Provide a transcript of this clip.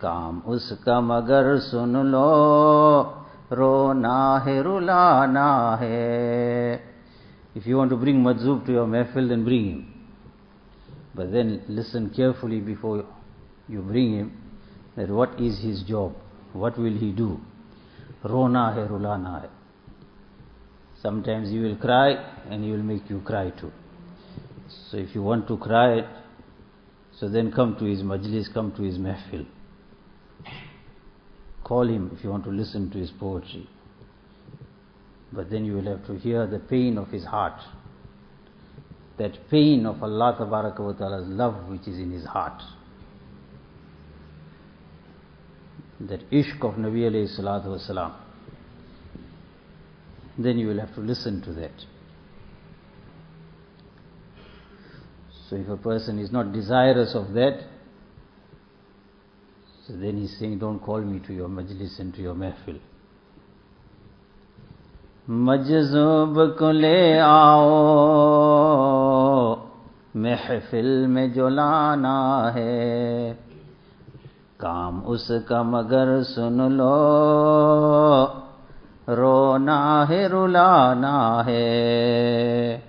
काम उसका मगर सुन लो, रोना है रुलाना है. If you want to bring Majzoob to your mehfil, then bring him. But then listen carefully before you bring him, that what is his job, what will he do. Rona hai rulana hai. Sometimes he will cry and he will make you cry too. So if you want to cry, so then come to his majlis, come to his mehfil. Call him if you want to listen to his poetry. But then you will have to hear the pain of his heart. That pain of Allah Tabaraka wa Ta'ala's love which is in his heart. That ishq of Nabi alayhi salatu wasalam. Then you will have to listen to that. So if a person is not desirous of that, so then he's saying, don't call me to your majlis and to your mehfil. Majzoob ko le aao, महफिल में जो लाना है, काम उसका मगर सुन लो, रोना है रुलाना है.